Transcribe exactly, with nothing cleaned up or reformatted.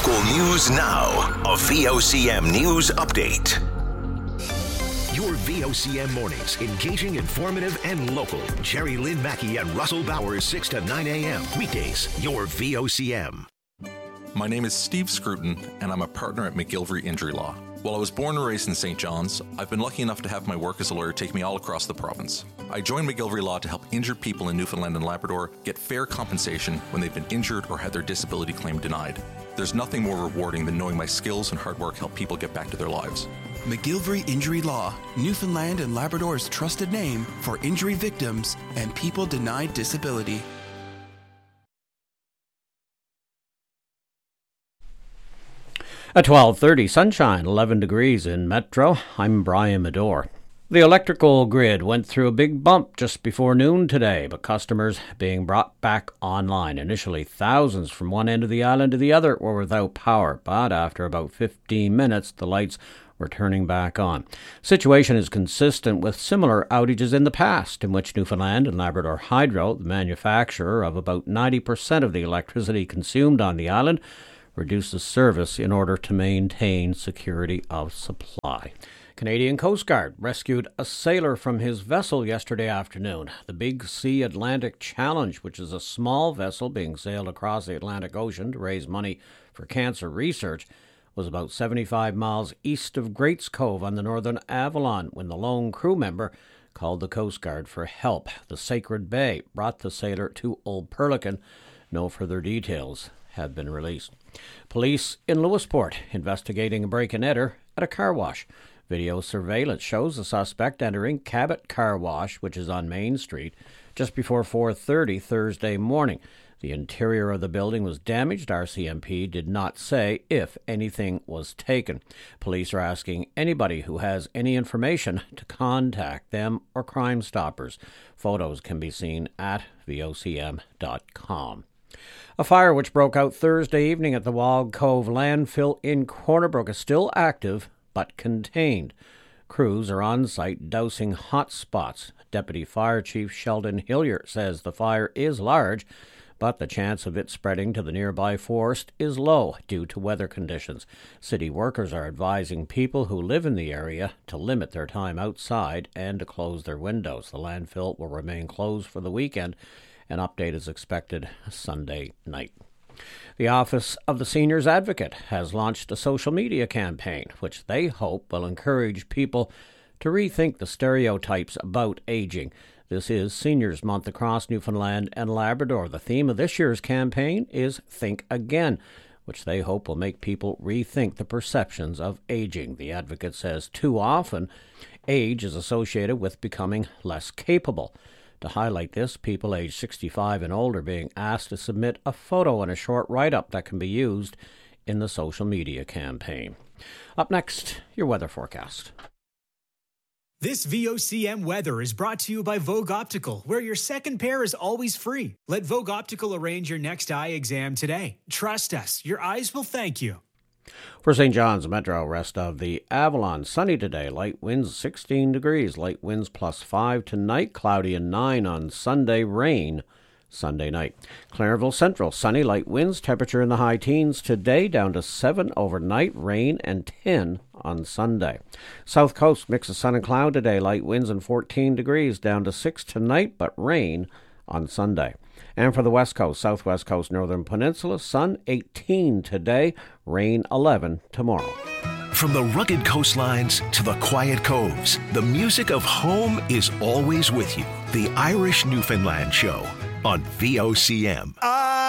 Local news now. A V O C M news update. Your V O C M mornings, engaging, informative, and local. Jerry Lynn Mackey and Russell Bowers, six to nine a.m. Weekdays, your V O C M. My name is Steve Scruton, and I'm a partner at McGilvery Injury Law. While I was born and raised in Saint John's, I've been lucky enough to have my work as a lawyer take me all across the province. I joined McGilvery Law to help injured people in Newfoundland and Labrador get fair compensation when they've been injured or had their disability claim denied. There's nothing more rewarding than knowing my skills and hard work help people get back to their lives. McGilvery Injury Law, Newfoundland and Labrador's trusted name for injury victims and people denied disability. At twelve thirty, sunshine, eleven degrees in Metro. I'm Brian Medore. The electrical grid went through a big bump just before noon today, but customers being brought back online. Initially, thousands from one end of the island to the other were without power, but after about fifteen minutes, the lights were turning back on. Situation is consistent with similar outages in the past, in which Newfoundland and Labrador Hydro, the manufacturer of about ninety percent of the electricity consumed on the island, reduces service in order to maintain security of supply. Canadian Coast Guard rescued a sailor from his vessel yesterday afternoon. The Big Sea Atlantic Challenge, which is a small vessel being sailed across the Atlantic Ocean to raise money for cancer research, was about seventy-five miles east of Greats Cove on the Northern Avalon when the lone crew member called the Coast Guard for help. The Sacred Bay brought the sailor to Old Perlican. No further details have been released. Police in Lewisport investigating a break-and-enter at a car wash. Video surveillance shows the suspect entering Cabot Car Wash, which is on Main Street, just before four thirty Thursday morning. The interior of the building was damaged. R C M P did not say if anything was taken. Police are asking anybody who has any information to contact them or Crime Stoppers. Photos can be seen at V O C M dot com. A fire which broke out Thursday evening at the Wald Cove landfill in Corner Brook is still active but contained. Crews are on site dousing hot spots. Deputy Fire Chief Sheldon Hillier says the fire is large, but the chance of it spreading to the nearby forest is low due to weather conditions. City workers are advising people who live in the area to limit their time outside and to close their windows. The landfill will remain closed for the weekend. An update is expected Sunday night. The Office of the Seniors Advocate has launched a social media campaign, which they hope will encourage people to rethink the stereotypes about aging. This is Seniors Month across Newfoundland and Labrador. The theme of this year's campaign is Think Again, which they hope will make people rethink the perceptions of aging. The advocate says too often age is associated with becoming less capable. To highlight this, people aged sixty-five and older are being asked to submit a photo and a short write-up that can be used in the social media campaign. Up next, your weather forecast. This V O C M weather is brought to you by Vogue Optical, where your second pair is always free. Let Vogue Optical arrange your next eye exam today. Trust us, your eyes will thank you. For Saint John's Metro, rest of the Avalon, sunny today, light winds sixteen degrees, light winds plus five tonight, cloudy and nine on Sunday, rain Sunday night. Clarenville Central, sunny, light winds, temperature in the high teens today, down to seven overnight, rain and ten on Sunday. South Coast, mix of sun and cloud today, light winds and fourteen degrees, down to six tonight, but rain on Sunday. And for the West Coast, Southwest Coast, Northern Peninsula, sun eighteen today, rain eleven tomorrow. From the rugged coastlines to the quiet coves, the music of home is always with you. The Irish Newfoundland Show on V O C M. Ah!